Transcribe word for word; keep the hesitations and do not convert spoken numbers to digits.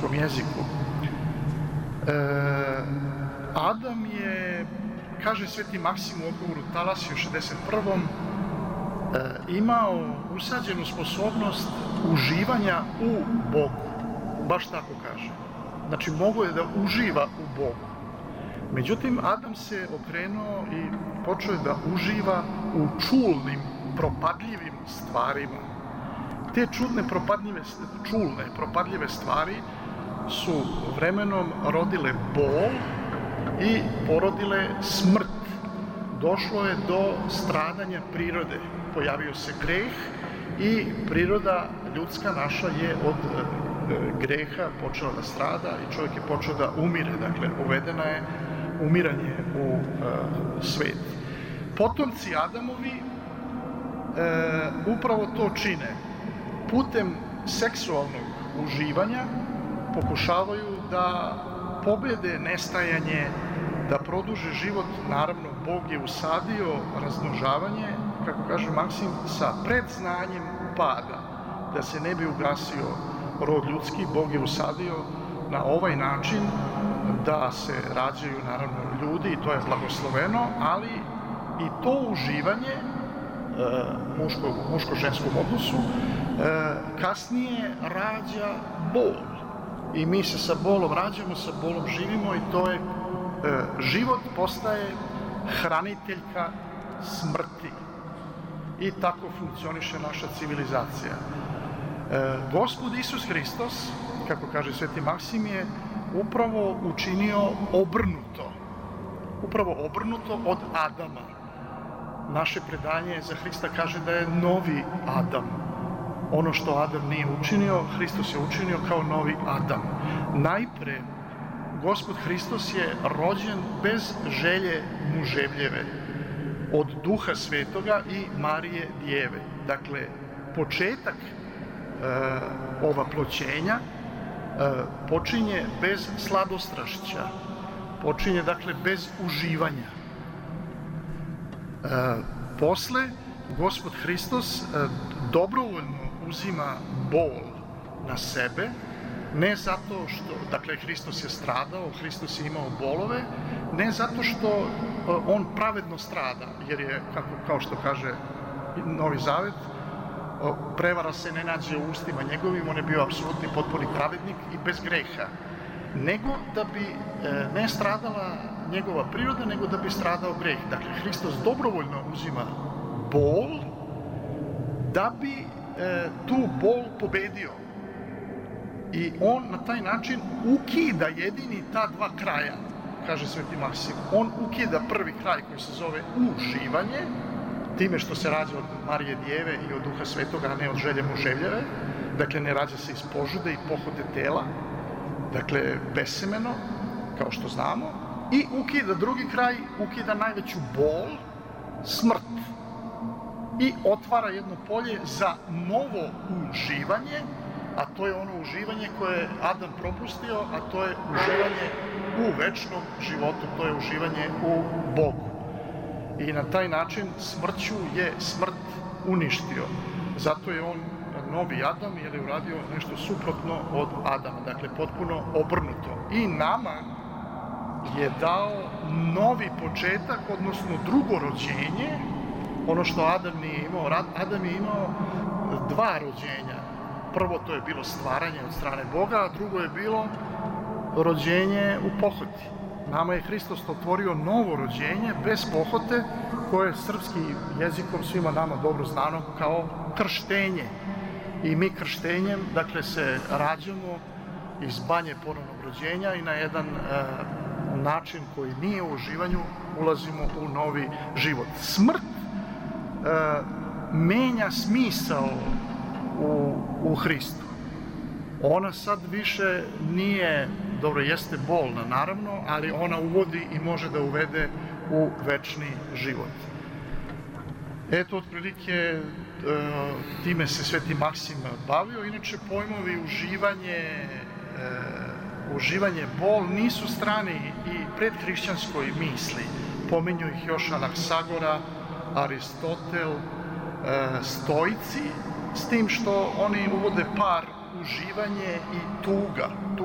hebrejskom jeziku. E, Adam je, kaže Sveti Maksim u odgovoru Talasiju šezdeset prvom, e, imao usađenu sposobnost uživanja u Bogu. Baš tako kaže. Znači, mogao je da uživa u Bogu. Međutim, Adam se okrenuo i počeo je da uživa u čulnim, propadljivim stvarima. Te čudne, propadljive, čulne, propadljive stvari su vremenom rodile bol i porodile smrt. Došlo je do stradanja prirode. Pojavio se greh i priroda ljudska naša je od greha počela da strada i čovjek je počeo da umire. Dakle, uvedena je umiranje u uh, svet. Potomci Adamovi uh, upravo to čine. Putem seksualnog uživanja pokušavaju da pobede nestajanje, da produže život. Naravno, Bog je usadio razmnožavanje, kako kaže Maksim, sa predznanjem pada, da se ne bi ugasio rod ljudski. Bog je usadio na ovaj način da se rađaju, naravno, ljudi i to je blagosloveno, ali i to uživanje muško, muško-ženskom odnosu kasnije rađa bol. I mi se sa bolom rađamo, sa bolom živimo i to je, život postaje hraniteljka smrti. I tako funkcioniše naša civilizacija. Gospod Isus Hristos, kako kaže Sveti Maksim, je upravo učinio obrnuto. Upravo obrnuto od Adama. Naše predanje za Hrista kaže da je novi Adam. Ono što Adam nije učinio, Hristos je učinio kao novi Adam. Najpre, Gospod Hristos je rođen bez želje muževljeve, od Duha Svetoga i Marije Djeve. Dakle, početak e, ova ploćenja e, počinje bez sladostrašća, počinje, dakle, bez uživanja. E, posle, Gospod Hristos e, dobrovoljno uzima bol na sebe, ne zato što, dakle, Hristos je stradao, Hristos je imao bolove, ne zato što on pravedno strada, jer je, kako, kao što kaže Novi Zavet, prevara se ne nađe u ustima njegovim, on je bio apsolutni potpuni pravednik i bez greha, nego da bi ne stradala njegova priroda, nego da bi stradao greh. Dakle, Hristos dobrovoljno uzima bol da bi e, tu bol pobedio. I on na taj način ukida jedini ta dva kraja, kaže Sveti Maksim. On ukida prvi kraj koji se zove uživanje, time što se rađa od Marije Djeve i od Duha Svetoga, a ne od želje muževljeve. Dakle, ne rađa se iz požude i pohote tela, dakle, besemeno, kao što znamo. I ukida drugi kraj, ukida najveću bol, smrt. I otvara jedno polje za novo uživanje, a to je ono uživanje koje je Adam propustio, a to je uživanje u večnom životu, to je uživanje u Bogu. I na taj način smrću je smrt uništio. Zato je on novi Adam, jer je uradio nešto suprotno od Adama, dakle potpuno obrnuto. I nama je dao novi početak, odnosno drugo rođenje, ono što Adam nije imao. Adam je imao dva rođenja. Prvo, to je bilo stvaranje od strane Boga, a drugo je bilo rođenje u pohoti. Nama je Hristos otvorio novo rođenje bez pohote, koje je srpskim jezikom svima nama dobro znano kao krštenje. I mi krštenjem, dakle, se rađamo iz banje ponovnog rođenja i na jedan e, način koji nije u uživanju ulazimo u novi život. Smrt e, menja smisao u, u Hristu. Ona sad više nije, dobro, jeste bolna naravno, ali ona uvodi i može da uvede u večni život. Eto, otprilike, time se Sveti Maksim bavio. Inače, pojmovi uživanje, uživanje, bol nisu strani i predhrišćanskoj misli. Pominju ih još Anaksagora, Aristotel, Stoici, s tim što oni uvode par uživanje i tuga.